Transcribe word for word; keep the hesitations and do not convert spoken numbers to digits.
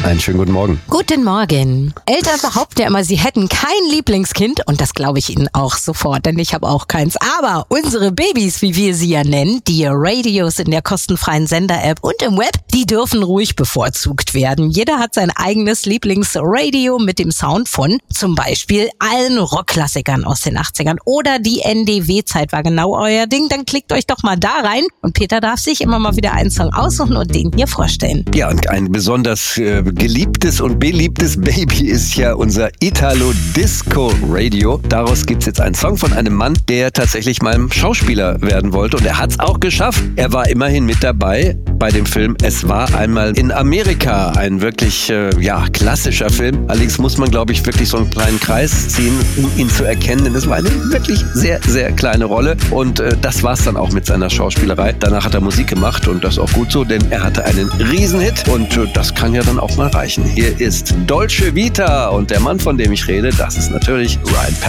Einen schönen guten Morgen. Guten Morgen. Eltern behaupten ja immer, sie hätten kein Lieblingskind und das glaube ich ihnen auch sofort, denn ich habe auch keins. Aber unsere Babys, wie wir sie ja nennen, die Radios in der kostenfreien Sender-App und im Web, die dürfen ruhig bevorzugt werden. Jeder hat sein eigenes Lieblingsradio mit dem Sound von zum Beispiel allen Rockklassikern aus den achtzigern oder die N D W-Zeit war genau euer Ding. Dann klickt euch doch mal da rein und Peter darf sich immer mal wieder einen Song aussuchen und den hier vorstellen. Ja, und ein besonders äh, geliebtes und beliebtes Baby ist ja unser Italo-Disco-Radio. Daraus gibt's jetzt einen Song von einem Mann, der tatsächlich mal Schauspieler werden wollte und er hat's auch geschafft. Er war immerhin mit dabei bei dem Film Es war einmal in Amerika. Ein wirklich, äh, ja, klassischer Film. Allerdings muss man, glaube ich, wirklich so einen kleinen Kreis ziehen, um ihn zu erkennen, denn es war eine wirklich sehr, sehr kleine Rolle und äh, das war's dann auch mit seiner Schauspielerei. Danach hat er Musik gemacht und das auch gut so, denn er hatte einen Riesenhit und äh, das kann ja dann auch mal reichen. Hier ist Dolce Vita und der Mann, von dem ich rede, das ist natürlich Ryan Patrick.